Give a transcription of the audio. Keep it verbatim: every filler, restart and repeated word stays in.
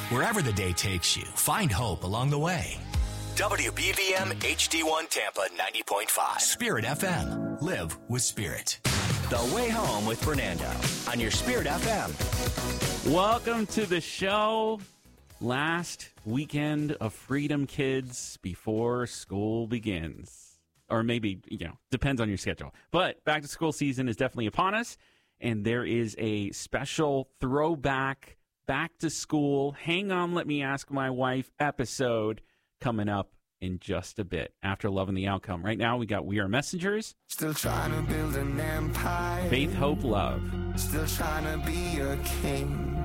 Wherever the day takes you, find hope along the way. W B V M H D one Tampa ninety point five. Spirit F M. Live with Spirit. The Way Home with Fernando on your Spirit F M. Welcome to the show. Last weekend of Freedom, kids, before school begins. Or maybe, you know, depends on your schedule. But back to school season is definitely upon us. And there is a special throwback back to school, hang on, let me ask my wife episode coming up in just a bit after Loving the Outcome. Right now, we got We Are Messengers. Still trying to build an empire. Faith, Hope, Love. Still trying to be a king.